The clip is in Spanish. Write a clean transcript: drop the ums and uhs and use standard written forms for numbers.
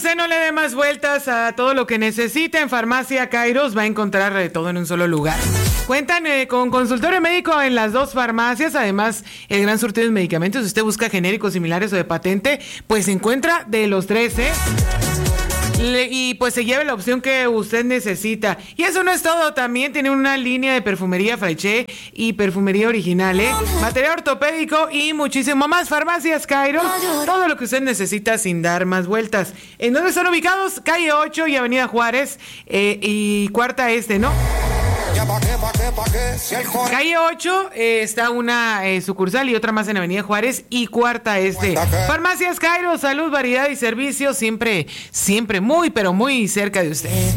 usted no le dé más vueltas a todo lo que necesita, en Farmacia Kairos va a encontrar de todo en un solo lugar. Cuentan con consultorio médico en las dos farmacias, además el gran surtido de medicamentos. Si usted busca genéricos similares o de patente, pues se encuentra de los tres, y pues se lleve la opción que usted necesita. Y eso no es todo, también tiene una línea de perfumería Fraiche y perfumería original, material ortopédico y muchísimo más. Farmacias Kairos, todo lo que usted necesita sin dar más vueltas. ¿En dónde están ubicados? Calle 8 y Avenida Juárez y Cuarta Este, ¿no? Calle 8 está una sucursal y otra más en Avenida Juárez y Cuarta Este. Farmacias Kairos, salud, variedad y servicios siempre muy, pero muy cerca de usted.